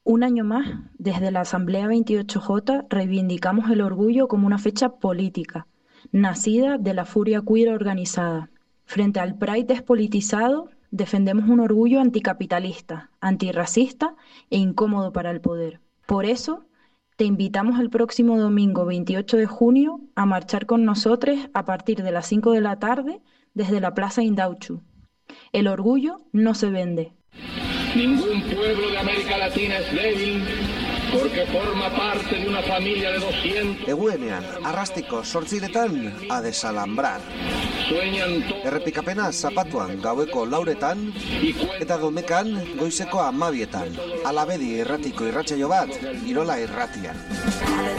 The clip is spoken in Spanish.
Un año más, desde la Asamblea 28J, reivindicamos el orgullo como una fecha política, nacida de la furia queer organizada. Frente al Pride despolitizado, defendemos un orgullo anticapitalista, antirracista e incómodo para el poder. Por eso, te invitamos el próximo domingo 28 de junio a marchar con nosotros a partir de las 5 de la tarde desde la Plaza Indauchu. El orgullo no se vende. Ningún pueblo de América Latina es débil porque forma parte de una familia de 200... Eguenean, arrastiko sortziretan, a desalambrar. Errepikapena zapatuan gaueko 4etan, eta domekan goizeko 12etan. Alabedi irratiko irratsaio bat, Irola Irratian.